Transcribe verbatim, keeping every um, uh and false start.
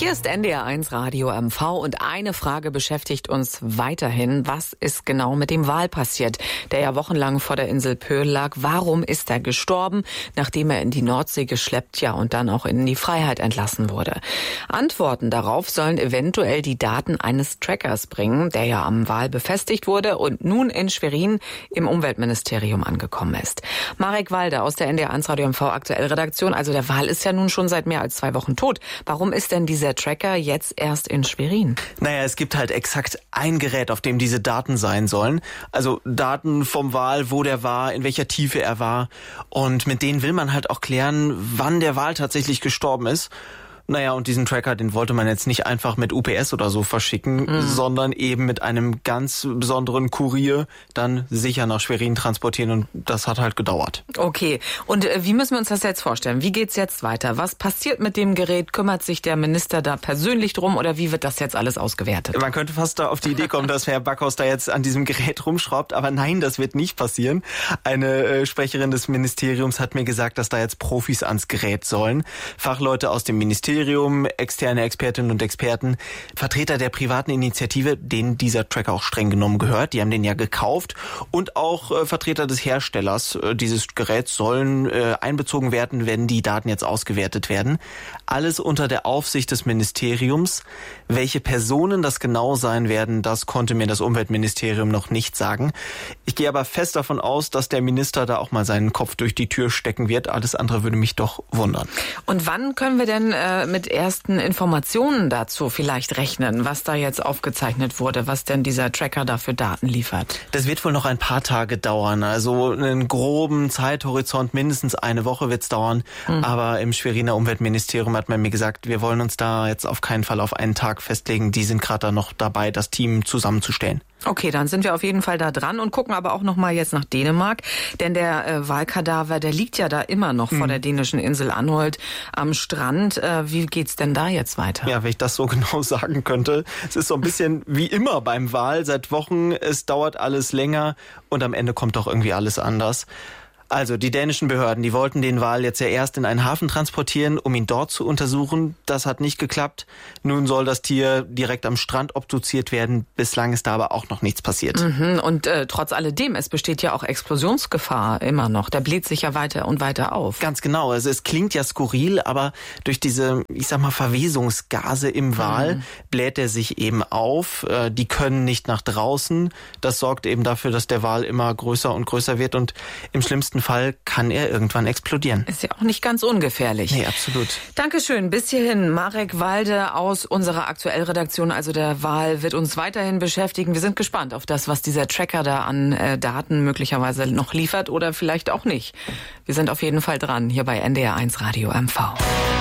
Hier ist N D R eins Radio M V und eine Frage beschäftigt uns weiterhin. Was ist genau mit dem Wal passiert, der ja wochenlang vor der Insel Pöhl lag? Warum ist er gestorben, nachdem er in die Nordsee geschleppt, ja, und dann auch in die Freiheit entlassen wurde? Antworten darauf sollen eventuell die Daten eines Trackers bringen, der ja am Wal befestigt wurde und nun in Schwerin im Umweltministerium angekommen ist. Marek Walde aus der N D R eins Radio M V Aktuell Redaktion. Also der Wal ist ja nun schon seit mehr als zwei Wochen tot. Warum ist denn dieser Tracker jetzt erst in Schwerin? Naja, es gibt halt exakt ein Gerät, auf dem diese Daten sein sollen. Also Daten vom Wal, wo der war, in welcher Tiefe er war. Und mit denen will man halt auch klären, wann der Wal tatsächlich gestorben ist. Naja, und diesen Tracker, den wollte man jetzt nicht einfach mit U P S oder so verschicken, mhm. sondern eben mit einem ganz besonderen Kurier dann sicher nach Schwerin transportieren, und das hat halt gedauert. Okay, und äh, wie müssen wir uns das jetzt vorstellen? Wie geht's jetzt weiter? Was passiert mit dem Gerät? Kümmert sich der Minister da persönlich drum oder wie wird das jetzt alles ausgewertet? Man könnte fast da auf die Idee kommen, dass Herr Backhaus da jetzt an diesem Gerät rumschraubt, aber nein, das wird nicht passieren. Eine äh, Sprecherin des Ministeriums hat mir gesagt, dass da jetzt Profis ans Gerät sollen. Fachleute aus dem Ministerium, externe Expertinnen und Experten, Vertreter der privaten Initiative, denen dieser Tracker auch streng genommen gehört, die haben den ja gekauft, und auch äh, Vertreter des Herstellers äh, dieses Geräts sollen äh, einbezogen werden, wenn die Daten jetzt ausgewertet werden. Alles unter der Aufsicht des Ministeriums. Welche Personen das genau sein werden, das konnte mir das Umweltministerium noch nicht sagen. Ich gehe aber fest davon aus, dass der Minister da auch mal seinen Kopf durch die Tür stecken wird. Alles andere würde mich doch wundern. Und wann können wir denn äh, mit ersten Informationen dazu vielleicht rechnen, was da jetzt aufgezeichnet wurde, was denn dieser Tracker da für Daten liefert? Das wird wohl noch ein paar Tage dauern, also einen groben Zeithorizont, mindestens eine Woche wird's dauern, mhm. aber im Schweriner Umweltministerium hat man mir gesagt, wir wollen uns da jetzt auf keinen Fall auf einen Tag festlegen, die sind gerade da noch dabei, das Team zusammenzustellen. Okay, dann sind wir auf jeden Fall da dran und gucken aber auch noch mal jetzt nach Dänemark, denn der äh, Walkadaver, der liegt ja da immer noch mhm. vor der dänischen Insel Anholt am Strand. Äh, wie geht's denn da jetzt weiter? Ja, wenn ich das so genau sagen könnte. Es ist so ein bisschen wie immer beim Wal. Seit Wochen, es dauert alles länger und am Ende kommt doch irgendwie alles anders. Also die dänischen Behörden, die wollten den Wal jetzt ja erst in einen Hafen transportieren, um ihn dort zu untersuchen. Das hat nicht geklappt. Nun soll das Tier direkt am Strand obduziert werden. Bislang ist da aber auch noch nichts passiert. Mhm. Und äh, trotz alledem, es besteht ja auch Explosionsgefahr immer noch. Der bläht sich ja weiter und weiter auf. Ganz genau. Also es klingt ja skurril, aber durch diese, ich sag mal, Verwesungsgase im Wal mhm. bläht er sich eben auf. Äh, die können nicht nach draußen. Das sorgt eben dafür, dass der Wal immer größer und größer wird, und im schlimmsten Fall kann er irgendwann explodieren. Ist ja auch nicht ganz ungefährlich. Nee, absolut. Dankeschön. Bis hierhin Marek Walde aus unserer Aktuellredaktion. Also der Wal wird uns weiterhin beschäftigen. Wir sind gespannt auf das, was dieser Tracker da an äh, Daten möglicherweise noch liefert oder vielleicht auch nicht. Wir sind auf jeden Fall dran hier bei N D R eins Radio M V.